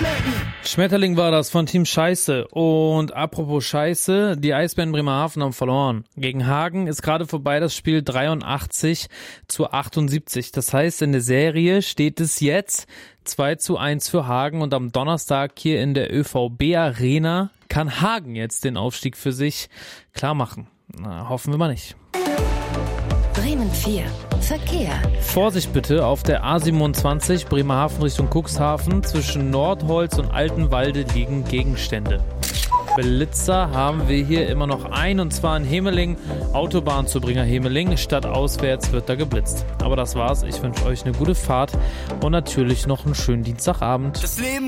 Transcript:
Schmetterling war das von Team Scheiße. Und apropos Scheiße, die Eisbären Bremerhaven haben verloren. Gegen Hagen ist gerade vorbei das Spiel 83-78. Das heißt, in der Serie steht es jetzt 2-1 für Hagen. Und am Donnerstag hier in der ÖVB Arena kann Hagen jetzt den Aufstieg für sich klar machen. Na, hoffen wir mal nicht. Bremen 4. Verkehr. Vorsicht bitte auf der A27 Bremerhaven Richtung Cuxhaven. Zwischen Nordholz und Altenwalde liegen Gegenstände. Blitzer haben wir hier immer noch einen, und zwar in Hemeling. Autobahnzubringer Hemeling. Stadtauswärts wird da geblitzt. Aber das war's. Ich wünsche euch eine gute Fahrt und natürlich noch einen schönen Dienstagabend.